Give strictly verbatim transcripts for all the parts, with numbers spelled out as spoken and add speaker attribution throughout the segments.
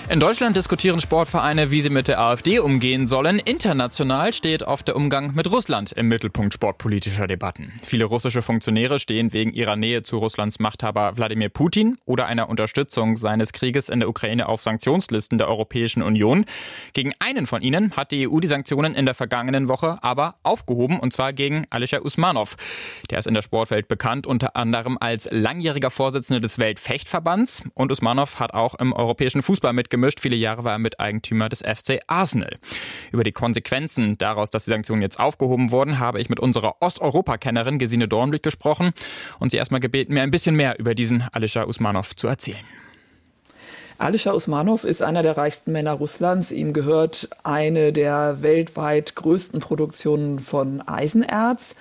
Speaker 1: In Deutschland diskutieren Sportvereine, wie sie mit der AfD umgehen sollen. International steht oft der Umgang mit Russland im Mittelpunkt sportpolitischer Debatten. Viele russische Funktionäre stehen wegen ihrer Nähe zu Russlands Machthaber Wladimir Putin oder einer Unterstützung seines Krieges in der Ukraine auf Sanktionslisten der Europäischen Union. Gegen einen von ihnen hat die E U die Sanktionen in der vergangenen Woche aber aufgehoben, und zwar gegen Alisher Usmanov. Der ist in der Sportwelt bekannt, unter anderem als langjähriger Vorsitzender des Weltfechtverbands, und Usmanov hat auch im europäischen Fußball mitgemischt. Viele Jahre war er Miteigentümer des F C Arsenal. Über die Konsequenzen daraus, dass die Sanktionen jetzt aufgehoben wurden, habe ich mit unserer Osteuropa-Kennerin Gesine Dornblick gesprochen und sie erstmal gebeten, mir ein bisschen mehr über diesen Alisher Usmanov zu erzählen.
Speaker 2: Alisher Usmanov ist einer der reichsten Männer Russlands. Ihm gehört eine der weltweit größten Produktionen von Eisenerz.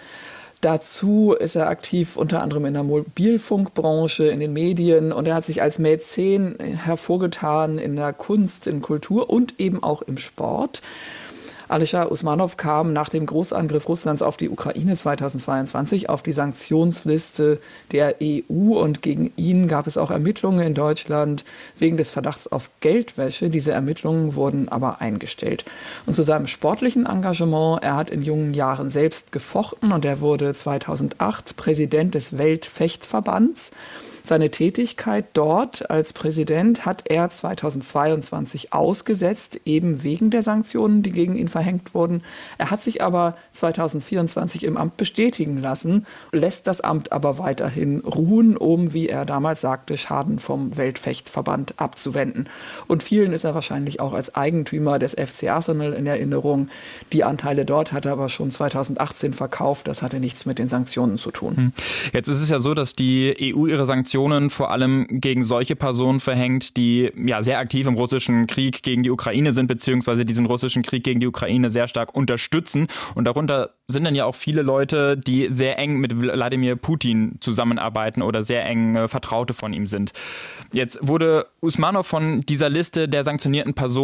Speaker 2: Dazu ist er aktiv unter anderem in der Mobilfunkbranche, in den Medien, und er hat sich als Mäzen hervorgetan in der Kunst, in Kultur und eben auch im Sport. Alisher Usmanov kam nach dem Großangriff Russlands auf die Ukraine zweitausendzweiundzwanzig auf die Sanktionsliste der E U, und gegen ihn gab es auch Ermittlungen in Deutschland wegen des Verdachts auf Geldwäsche. Diese Ermittlungen wurden aber eingestellt. Und zu seinem sportlichen Engagement: Er hat in jungen Jahren selbst gefochten und er wurde zweitausendacht Präsident des Weltfechtverbands. Seine Tätigkeit dort als Präsident hat er zweitausendzweiundzwanzig ausgesetzt, eben wegen der Sanktionen, die gegen ihn verhängt wurden. Er hat sich aber zweitausendvierundzwanzig im Amt bestätigen lassen, lässt das Amt aber weiterhin ruhen, um, wie er damals sagte, Schaden vom Weltfechtverband abzuwenden. Und vielen ist er wahrscheinlich auch als Eigentümer des F C Arsenal in Erinnerung. Die Anteile dort hat er aber schon zweitausendachtzehn verkauft. Das hatte nichts mit den Sanktionen zu tun.
Speaker 1: Jetzt ist es ja so, dass die E U ihre Sanktionen vor allem gegen solche Personen verhängt, die ja sehr aktiv im russischen Krieg gegen die Ukraine sind, beziehungsweise diesen russischen Krieg gegen die Ukraine sehr stark unterstützen. Und darunter sind dann ja auch viele Leute, die sehr eng mit Wladimir Putin zusammenarbeiten oder sehr eng äh, Vertraute von ihm sind. Jetzt wurde Usmanov von dieser Liste der sanktionierten Personen